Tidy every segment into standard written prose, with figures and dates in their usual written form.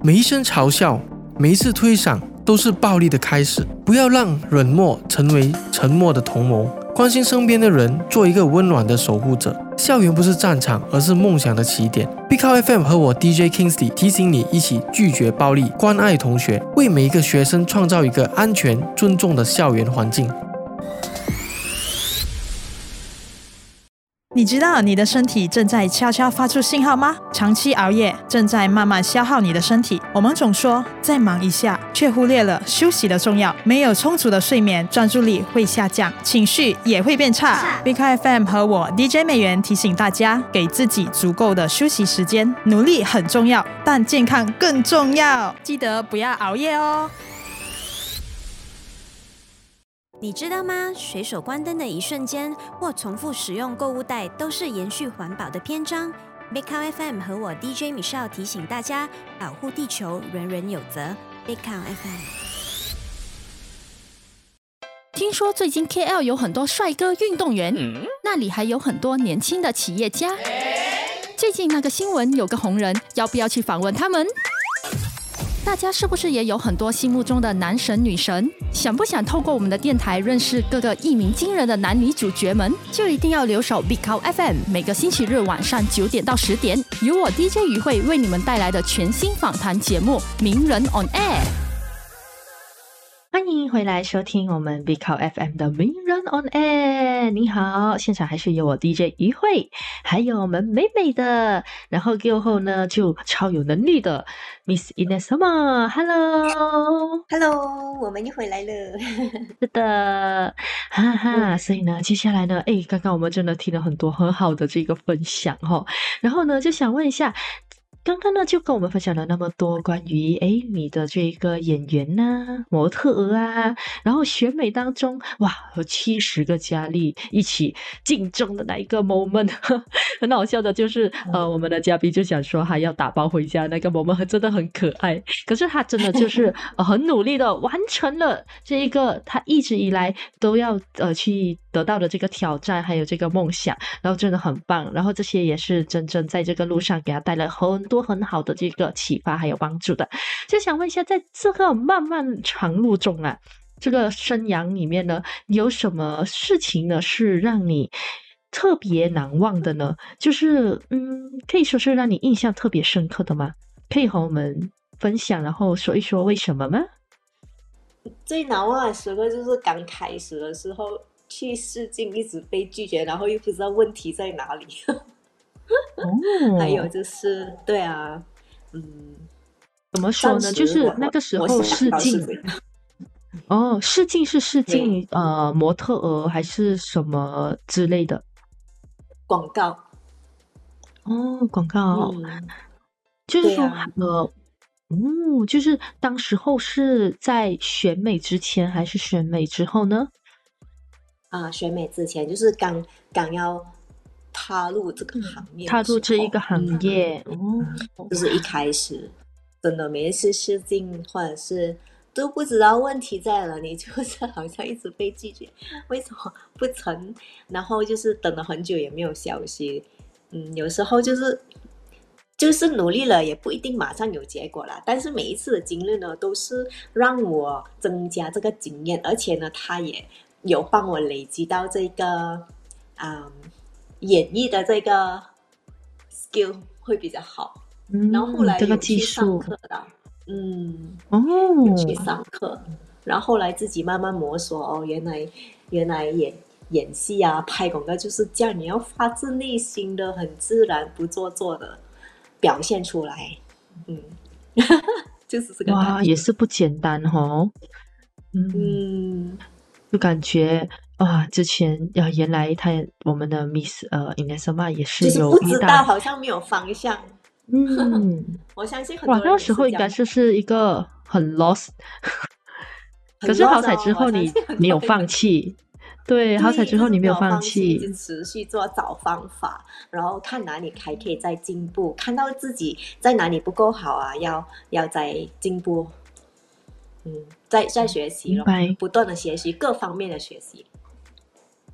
每一声嘲笑，每一次推搡都是暴力的开始。不要让冷漠成为沉默的同谋，关心身边的人，做一个温暖的守护者。校园不是战场，而是梦想的起点。Big Cow FM 和我 DJ Kingsley 提醒你，一起拒绝暴力，关爱同学，为每一个学生创造一个安全、尊重的校园环境。 你知道你的身体正在悄悄发出信号吗？长期熬夜正在慢慢消耗你的身体。我们总说再忙一下，却忽略了休息的重要。没有充足的睡眠，专注力会下降，情绪也会变差。Big FM 和我 DJ 美元提醒大家，给自己足够的休息时间。努力很重要，但健康更重要。记得不要熬夜哦。 你知道吗？随手关灯的一瞬间，或重复使用购物袋，都是延续环保的篇章。Big Cow FM 和我 DJ Michelle 提醒大家，保护地球，人人有责。Big Cow FM。 听说最近 KL 有很多帅哥运动员，那里还有很多年轻的企业家。最近那个新闻有个红人，要不要去访问他们？大家是不是也有很多心目中的男神女神？想不想透过我们的电台认识各个一鸣惊人的男女主角们？就一定要留守 Big Cow FM， 每个星期日晚上9点到10点，由我 DJ 于慧为你们带来的全新访谈节目《名人 on Air》。 欢迎回来收听我们 Big Cow FM 的名人 on air。 你好，现场还是有我 DJ 于慧，还有我们美美的，然后过后呢就超有能力的 Miss Inesama。 Hello， 我们又回来了。 是的，哈哈。所以呢接下来呢刚刚我们真的听了很多很好的这个分享然后呢就想问一下，刚刚呢就跟我们分享了那么多关于你的这个演员啊、模特儿啊，然后选美当中哇有70个佳丽一起竞争的那一个 moment 很好笑的就是我们的嘉宾就想说他要打包回家，那个 moment 真的很可爱，可是他真的就是很努力的完成了这一个他一直以来都要去得到的这个挑战还有这个梦想，然后真的很棒，然后这些也是真正在这个路上给他带来很多很好的这个启发还有帮助的。就想问一下，在这个漫漫长路中啊，这个生涯里面呢，有什么事情呢是让你特别难忘的呢？就是可以说是让你印象特别深刻的吗？可以和我们分享，然后说一说为什么吗？ 最难忘的时刻就是刚开始的时候去试镜一直被拒绝，然后又不知道问题在哪里还有就是对啊怎么说呢，就是那个时候试镜试镜是试镜模特儿还是什么之类的？ 广告广告就是说就是当时候是在选美之前还是选美之后呢？ 选美之前，就是刚要踏入这个行业， 踏入这一个行业就是一开始真的每一次试镜或者是都不知道问题在哪里，就是好像一直被拒绝，为什么不成？然后就是等了很久也没有消息。有时候就是努力了也不一定马上有结果啦，但是每一次的经历呢都是让我增加这个经验，而且呢它也有帮我累积到这个演绎的这个 skill 会比较好。然后后来有去上课的有去上课，然后后来自己慢慢摸索原来演戏啊拍广告就是这样，你要发自内心的很自然不做作的表现出来就是这个哇也是不简单就感觉之前原来我们的 Miss Inesama 也是有就是不知道好像没有方向我相信很多人那时候应该是一个很 lost 可是好彩之后你没有放弃对，好彩之后你没有放弃， 就持续做找方法，然后看哪里还可以再进步，看到自己在哪里不够好啊，要再进步在学习了，不断的学习各方面的学习。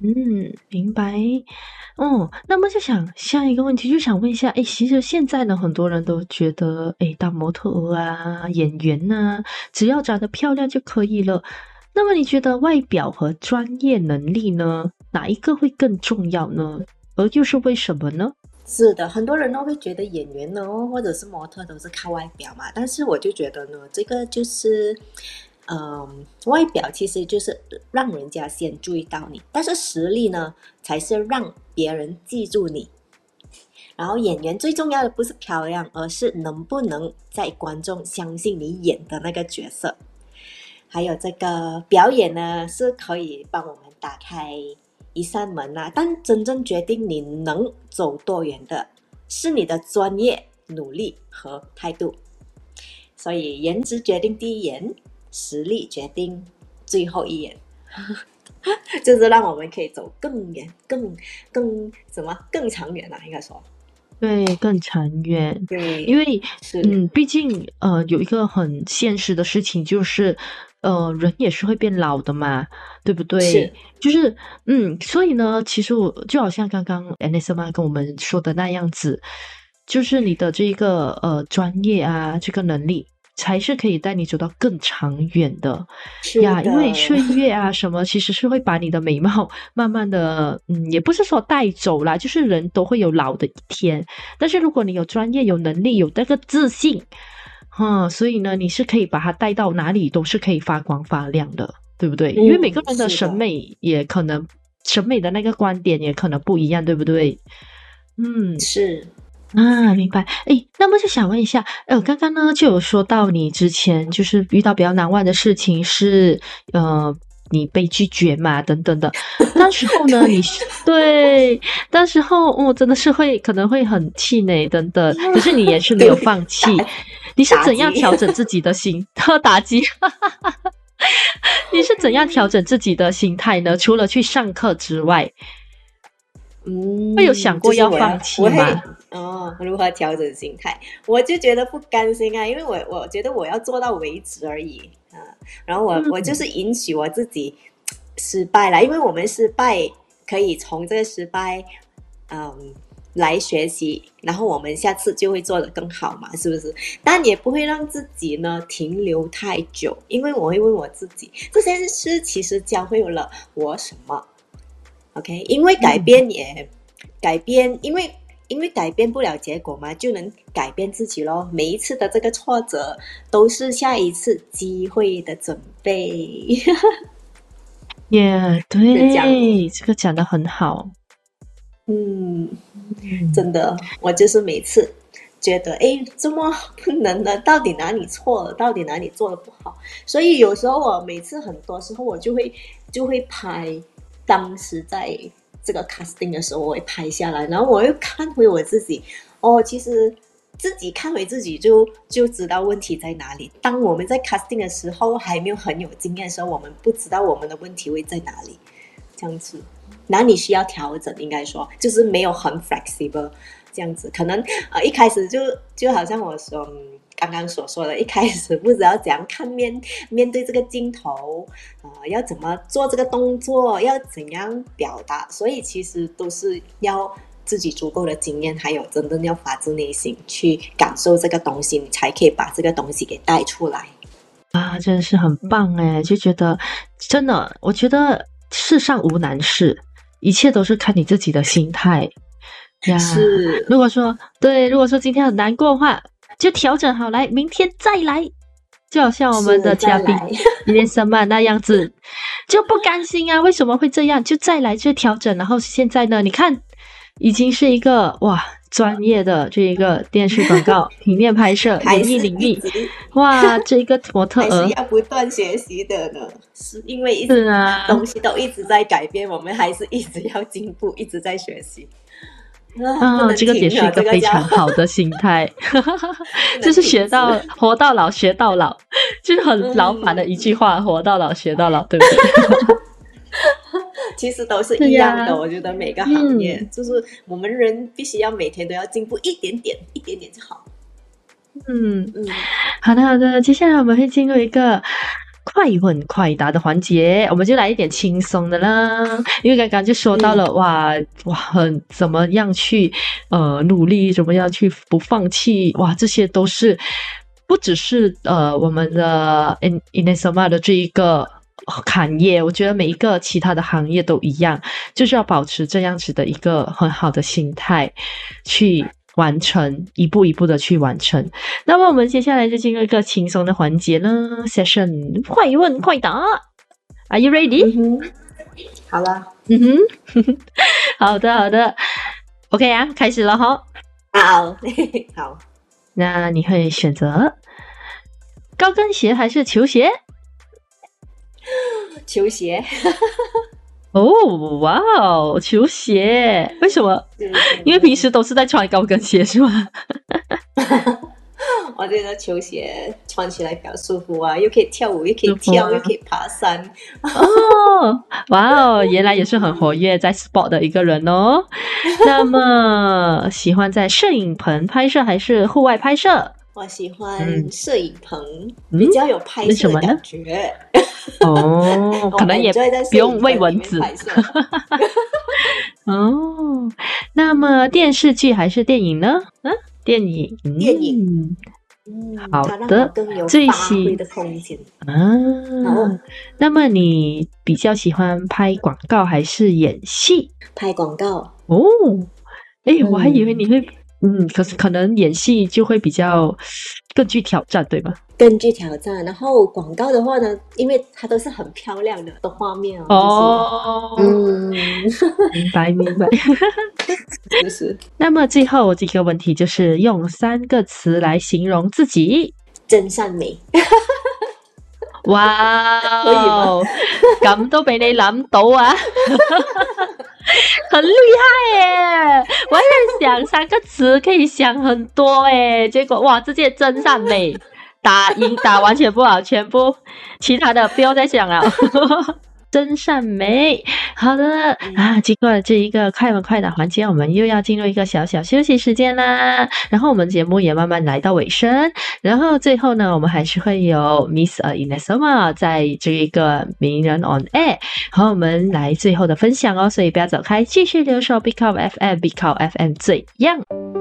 明白。那么就想下一个问题，就想问一下，其实现在呢，很多人都觉得，当模特儿啊、演员啊，只要长得漂亮就可以了。那么你觉得外表和专业能力呢，哪一个会更重要呢？而又是为什么呢？ 是的，很多人都会觉得演员呢，或者是模特都是靠外表嘛，但是我就觉得呢，这个就是外表其实就是让人家先注意到你，但是实力呢才是让别人记住你。然后演员最重要的不是漂亮，而是能不能在观众相信你演的那个角色。还有这个表演呢，是可以帮我们打开一扇门啊，但真正决定你能走多远的是你的专业、努力和态度。所以颜值决定第一眼，实力决定最后一眼。就是让我们可以走更远、更长远啊，应该说。 对，更长远。 对， 因为是毕竟有一个很现实的事情，就是人也是会变老的嘛，对不对？ 是， 就是所以呢，其实我就好像刚刚 Anessa 妈跟我们说的那样子，就是你的这个专业啊，这个能力才是可以带你走到更长远的呀。因为岁月啊什么，其实是会把你的美貌慢慢的，也不是说带走啦，就是人都会有老的一天。但是如果你有专业、有能力、有那个自信，所以呢，你是可以把它带到哪里都是可以发光发亮的，对不对？因为每个人的审美也可能，审美的那个观点也可能不一样，对不对？ 是。 明白。那么就想问一下，刚刚呢就有说到你之前就是遇到比较难忘的事情是，你被拒绝嘛，等等的。那时候呢，对，那时候真的是可能会很气馁等等，可是你也是没有放弃。你是怎样调整自己的心打击？你是怎样调整自己的心态呢？除了去上课之外，会有想过要放弃吗？ 如何调整心态？我就觉得不甘心啊，因为我觉得我要做到为止而已然后我就是允许我自己失败了，因为我们失败可以从这个失败来学习，然后我们下次就会做得更好嘛，是不是？但也不会让自己呢停留太久，因为我会问我自己，这件事其实教会了我什么？OK， 因为改变，因为改变不了结果嘛，就能改变自己咯。每一次的这个挫折都是下一次机会的准备。 对，这个讲得很好。 真的，我就是每次觉得怎么不能呢？到底哪里错了？到底哪里做得不好？所以有时候我每次很多时候我就会拍当时在这个 casting 的时候，我会拍下来，然后我又看回我自己。其实自己看回自己就知道问题在哪里。当我们在 casting 的时候还没有很有经验的时候，我们不知道我们的问题会在哪里，这样子哪里需要调整，应该说就是没有很 flexible 这样子。可能一开始就好像我说刚刚所说的，一开始不知道怎样看面对这个镜头要怎么做这个动作，要怎样表达，所以其实都是要自己足够的经验，还有真的要发自内心去感受这个东西，你才可以把这个东西给带出来真的是很棒就觉得真的，我觉得世上无难事，一切都是看你自己的心态呀。 是， 如果说今天很难过的话，就调整好来，明天再来。就好像我们的嘉宾连什么那样子，就不甘心啊，为什么会这样？就再来，就调整。然后现在呢，你看已经是一个专业的这一个电视广告平面拍摄演艺领域，这个模特儿还是要不断学习的呢，是因为一直东西都一直在改变，我们还是一直要进步，一直在学习这个也是一个非常好的心态就是活到老学到老，就是很老板的一句话活到老学到老，对不对？ 其实都是一样的我觉得每个行业就是我们人必须要每天都要进步一点点就好。 好的，接下来我们会进入一个快问快答的环节，我们就来一点轻松的啦。因为刚刚就说到了，怎么样去努力，怎么样去不放弃，哇，这些都是不只是我们的 Inesoma 的这一个行业，我觉得每一个其他的行业都一样，就是要保持这样子的一个很好的心态去完成，一步一步的去完成。那么我们接下来就进入一个轻松的环节呢 ，session 快问快答 ，Are you ready？ 好了， 好的 ，OK 啊，开始了哈。 好，好， 那你会选择高跟鞋还是球鞋？ 球鞋。 哦，哇哦，球鞋，为什么？因为平时都是在穿高跟鞋是吗？ 我觉得球鞋穿起来比较舒服啊，又可以跳舞，又可以跳，又可以爬山。 哦，哇哦，原来也是很活跃在 sport 的一个人哦。那么喜欢在摄影棚拍摄还是户外拍摄？ 我喜欢摄影棚，比较有拍摄的感觉。 哦，可能也不用喂蚊子。哦，那么电视剧还是电影呢？电影。好的，最喜欢的空间那么你比较喜欢拍广告还是演戏？ 拍广告哦，我还以为你会可能演戏就会比较更具挑战，对吧？ 更具挑战。然后广告的话呢，因为它都是很漂亮的画面明白。 是。 那么最後這個問題就是用3個詞來形容自己。 真善美。 哇哦，咁都俾你諗到啊，很厲害耶！我在想3個詞可以想很多耶，結果哇，直接真善美打完全不好，全部其他的不要再想了。真善美，好的经过了这一个快问快答环节，我们又要进入一个小小休息时间啦。然后我们节目也慢慢来到尾声，然后最后呢，我们还是会有 Miss Inesoma 在这一个名人 on air 和我们来最后的分享哦，所以不要走开，继续留守 Big Up FM， Big Up FM 最样。